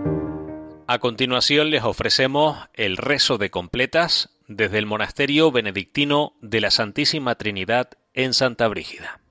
A continuación les ofrecemos el rezo de completas desde el Monasterio Benedictino de la Santísima Trinidad en Santa Brígida.